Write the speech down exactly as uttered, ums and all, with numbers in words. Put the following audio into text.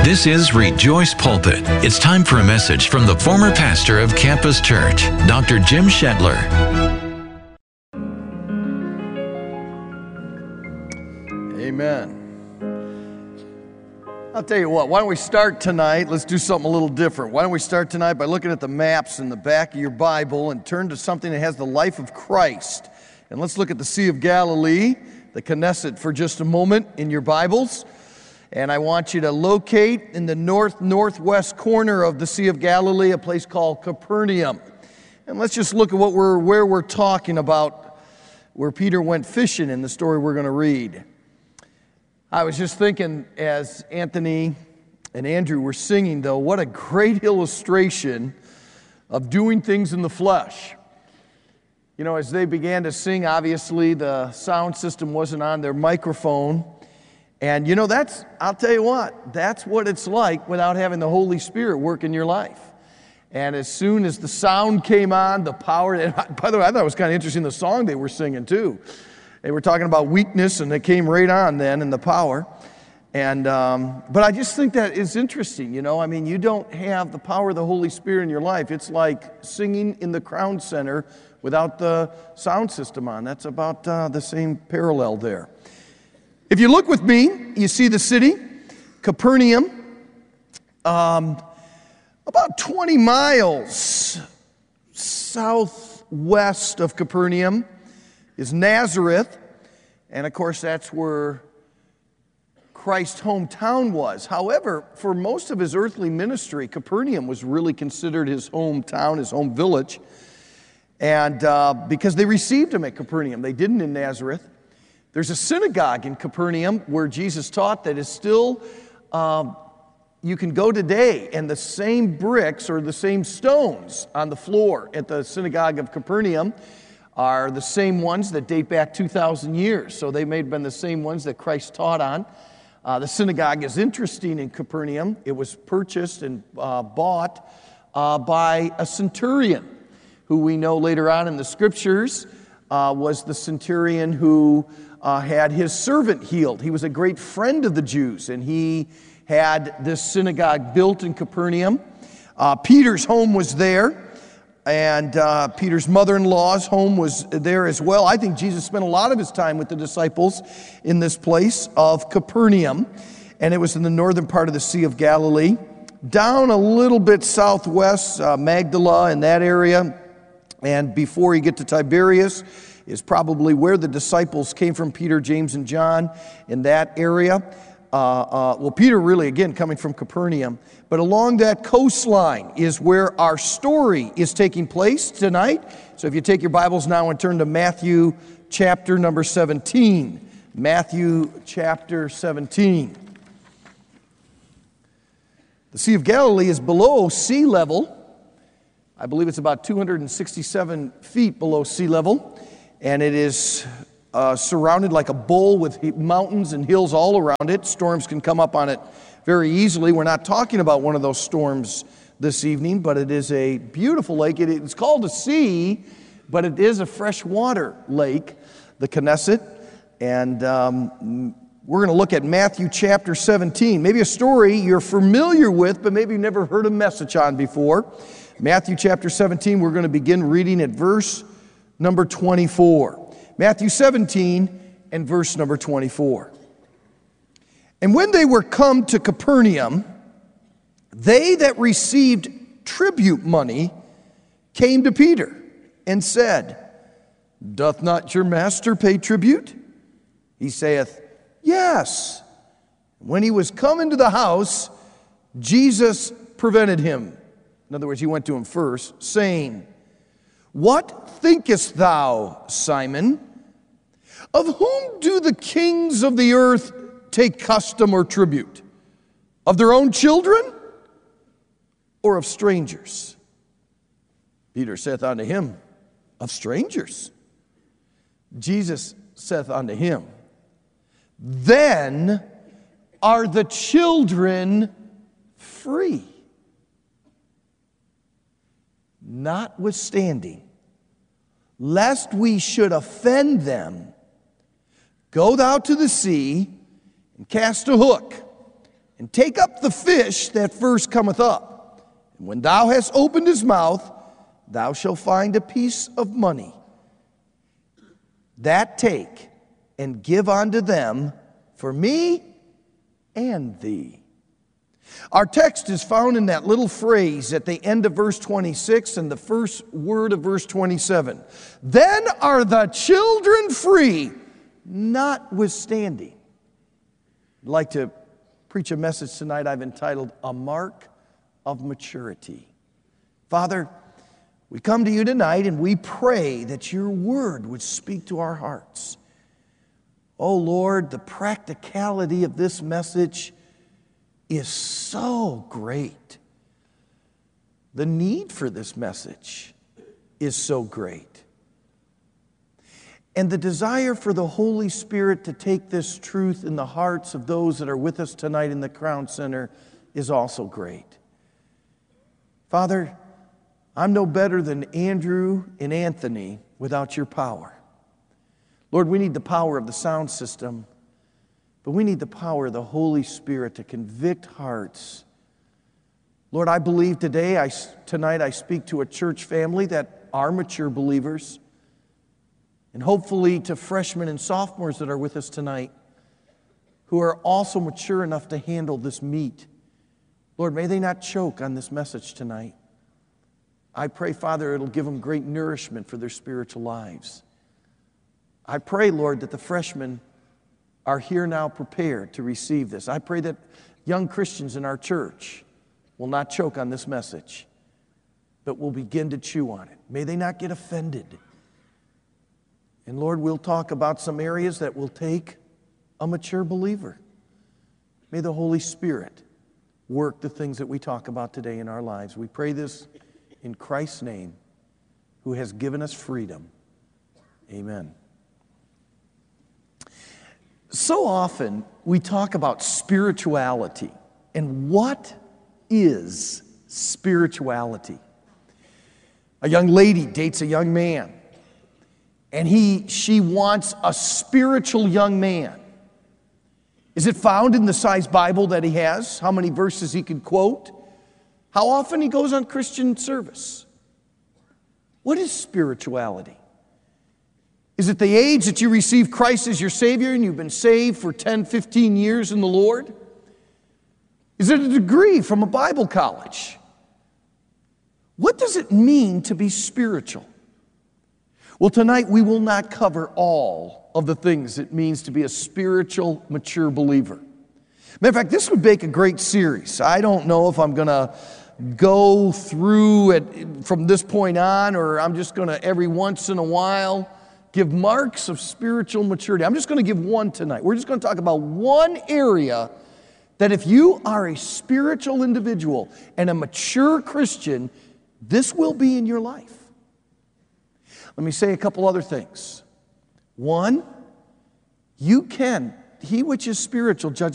This is Rejoice Pulpit. It's time for a message from the former pastor of Campus Church, Doctor Jim Shetler. Amen. I'll tell you what, why don't we start tonight? Let's do something a little different. Why don't we start tonight by looking at the maps in the back of your Bible and turn to something that has the life of Christ. And let's look at the Sea of Galilee, the Knesset, for just a moment in your Bibles. And I want you to locate in the north-northwest corner of the Sea of Galilee a place called Capernaum. And let's just look at what we're, where we're talking about, where Peter went fishing in the story we're going to read. I was just thinking as Anthony and Andrew were singing, though, what a great illustration of doing things in the flesh. You know, as they began to sing, obviously the sound system wasn't on their microphone. And you know, that's, I'll tell you what, that's what it's like without having the Holy Spirit work in your life. And as soon as the sound came on, the power, and by the way, I thought it was kind of interesting, the song they were singing too. They were talking about weakness, and it came right on then in the power. And, um, but I just think that is interesting, you know. I mean, you don't have the power of the Holy Spirit in your life. It's like singing in the Crown Center without the sound system on. That's about uh, the same parallel there. If you look with me, you see the city, Capernaum, um, about twenty miles southwest of Capernaum is Nazareth, and of course that's where Christ's hometown was. However, for most of his earthly ministry, Capernaum was really considered his hometown, his home village, and uh, because they received him at Capernaum, they didn't in Nazareth. There's a synagogue in Capernaum where Jesus taught that is still, um, you can go today, and the same bricks or the same stones on the floor at the synagogue of Capernaum are the same ones that date back two thousand years. So they may have been the same ones that Christ taught on. Uh, the synagogue is interesting in Capernaum. It was purchased and uh, bought uh, by a centurion, who we know later on in the scriptures uh, was the centurion who Uh, had his servant healed. He was a great friend of the Jews, and he had this synagogue built in Capernaum. Uh, Peter's home was there, and uh, Peter's mother-in-law's home was there as well. I think Jesus spent a lot of his time with the disciples in this place of Capernaum, and it was in the northern part of the Sea of Galilee. Down a little bit southwest, uh, Magdala in that area, and before you get to Tiberias, is probably where the disciples came from, Peter, James, and John, in that area. Uh, uh, well, Peter really, again, coming from Capernaum. But along that coastline is where our story is taking place tonight. So if you take your Bibles now and turn to Matthew chapter number seventeen. Matthew chapter seventeen. The Sea of Galilee is below sea level. I believe it's about two hundred sixty-seven feet below sea level. And it is uh, surrounded like a bowl with mountains and hills all around it. Storms can come up on it very easily. We're not talking about one of those storms this evening, but it is a beautiful lake. It, it's called a sea, but it is a freshwater lake, the Knesset. And um, we're going to look at Matthew chapter seventeen. Maybe a story you're familiar with, but maybe you've never heard a message on before. Matthew chapter seventeen, we're going to begin reading at verse number twenty-four. Matthew seventeen and verse number twenty-four. And when they were come to Capernaum, they that received tribute money came to Peter and said, Doth not your master pay tribute? He saith, Yes. When he was come into the house, Jesus prevented him. In other words, he went to him first, saying, What thinkest thou, Simon? Of whom do the kings of the earth take custom or tribute? Of their own children or of strangers? Peter saith unto him, Of strangers. Jesus saith unto him, Then are the children free. Notwithstanding, lest we should offend them, go thou to the sea and cast a hook and take up the fish that first cometh up. And when thou hast opened his mouth, thou shalt find a piece of money. That take, and give unto them for me and thee. Our text is found in that little phrase at the end of verse twenty-six and the first word of verse twenty-seven. Then are the children free, notwithstanding. I'd like to preach a message tonight I've entitled, A Mark of Maturity. Father, we come to you tonight and we pray that your word would speak to our hearts. Oh Lord, the practicality of this message is so great. The need for this message is so great. And the desire for the Holy Spirit to take this truth in the hearts of those that are with us tonight in the Crown Center is also great. Father, I'm no better than Andrew and Anthony without your power. Lord, we need the power of the sound system, but we need the power of the Holy Spirit to convict hearts. Lord, I believe today, I, tonight I speak to a church family that are mature believers, and hopefully to freshmen and sophomores that are with us tonight who are also mature enough to handle this meat. Lord, may they not choke on this message tonight. I pray, Father, it'll give them great nourishment for their spiritual lives. I pray, Lord, that the freshmen are here now prepared to receive this. I pray that young Christians in our church will not choke on this message, but will begin to chew on it. May they not get offended. And Lord, we'll talk about some areas that will take a mature believer. May the Holy Spirit work the things that we talk about today in our lives. We pray this in Christ's name, who has given us freedom. Amen. So often we talk about spirituality. And what is spirituality? A young lady dates a young man, and he, she wants a spiritual young man. Is it found in the size Bible that he has? How many verses he can quote? How often he goes on Christian service? What is spirituality? Is it the age that you receive Christ as your Savior and you've been saved for ten, fifteen years in the Lord? Is it a degree from a Bible college? What does it mean to be spiritual? Well, tonight we will not cover all of the things it means to be a spiritual, mature believer. Matter of fact, this would make a great series. I don't know if I'm going to go through it from this point on, or I'm just going to every once in a while give marks of spiritual maturity. I'm just going to give one tonight. We're just going to talk about one area that if you are a spiritual individual and a mature Christian, this will be in your life. Let me say a couple other things. One, you can, he which is spiritual judges